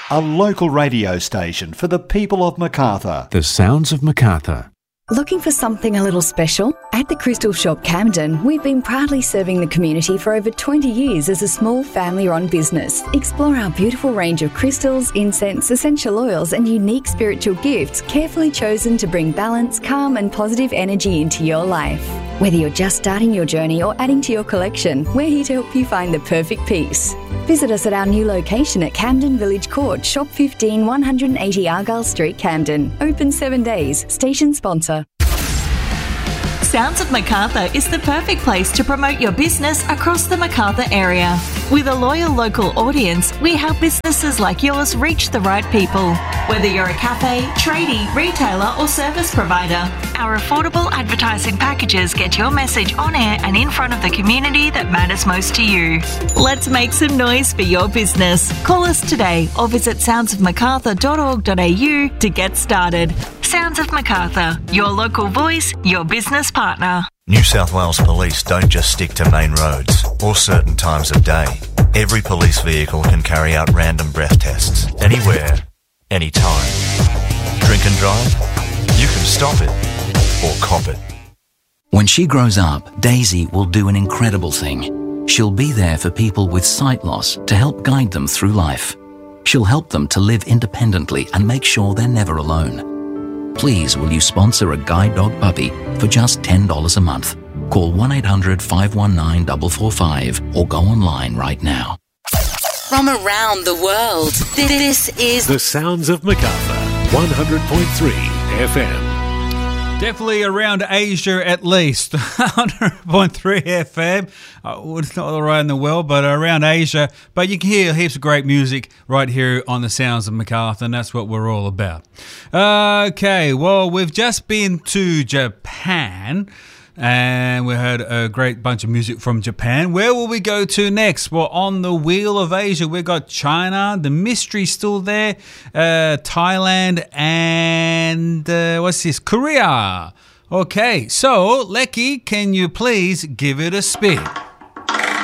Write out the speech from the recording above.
a local radio station for the people of Macarthur. The Sounds of Macarthur. Looking for something a little special? At the Crystal Shop Camden, we've been proudly serving the community for over 20 years as a small family-run business. Explore our beautiful range of crystals, incense, essential oils and unique spiritual gifts carefully chosen to bring balance, calm and positive energy into your life. Whether you're just starting your journey or adding to your collection, we're here to help you find the perfect piece. Visit us at our new location at Camden Village Court, Shop 15, 180 Argyle Street, Camden. Open 7 days. Station sponsor. Sounds of Macarthur is the perfect place to promote your business across the Macarthur area. With a loyal local audience, we help businesses like yours reach the right people. Whether you're a cafe, tradie, retailer or service provider, our affordable advertising packages get your message on air and in front of the community that matters most to you. Let's make some noise for your business. Call us today or visit soundsofmacarthur.org.au to get started. Sounds of Macarthur, your local voice, your business partner. New South Wales Police don't just stick to main roads or certain times of day. Every police vehicle can carry out random breath tests, anywhere, anytime. Drink and drive? You can stop it or cop it. When she grows up, Daisy will do an incredible thing. She'll be there for people with sight loss to help guide them through life. She'll help them to live independently and make sure they're never alone. Please will you sponsor a guide dog puppy for just $10 a month? Call 1-800-519-445 or go online right now. From around the world, this is The Sounds of Macarthur, 100.3 FM. Definitely around Asia at least. 100.3 FM. It's not around the world, but around Asia. But you can hear heaps of great music right here on the Sounds of Macarthur, and that's what we're all about. Okay, well, we've just been to Japan, and we heard a great bunch of music from Japan. Where will we go to next? Well, on the wheel of Asia, we've got China, the mystery's still there, Thailand, and what's this? Korea. Okay, so Lecky, can you please give it a spin?